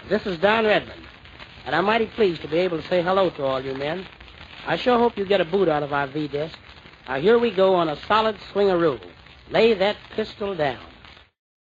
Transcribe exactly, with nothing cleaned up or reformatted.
This is Don Redmond, and I'm mighty pleased to be able to say hello to all you men. I sure hope you get a boot out of our V-desk. Now, here we go on a solid swingaroo. Lay that pistol down.